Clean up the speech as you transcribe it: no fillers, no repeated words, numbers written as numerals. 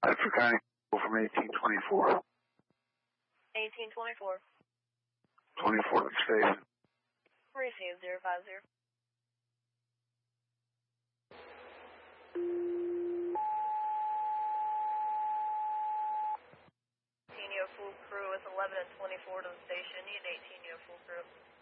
Bedford County from 1824. 1824. 24 station. Received 050. Full crew with 11 and 24 to the station. Need 18 full crew.